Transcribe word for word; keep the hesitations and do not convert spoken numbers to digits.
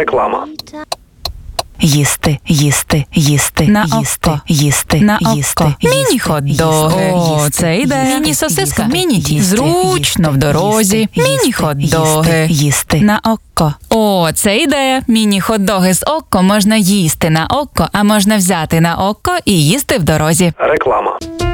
Реклама. Їсти, їсти, їсти, На їсти, око. їсти, На їсти, око. їсти, Міні-хот-доги. їсти, О, їсти, це ідея. їсти, Міні-сосиска. їсти, Міні-тіст. їсти, Зручно в дорозі. їсти, Міні-хот-доги. їсти, їсти. На око. О, це ідея. Міні-хот-доги з око можна їсти на око, а можна взяти на око і їсти в дорозі. Реклама.